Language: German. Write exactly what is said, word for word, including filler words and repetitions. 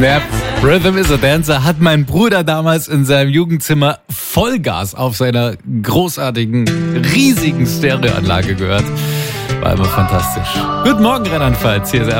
Ja, Rhythm is a Dancer hat mein Bruder damals in seinem Jugendzimmer Vollgas auf seiner großartigen, riesigen Stereoanlage gehört. War immer fantastisch. Guten Morgen, Rheinland-Pfalz. Hier ist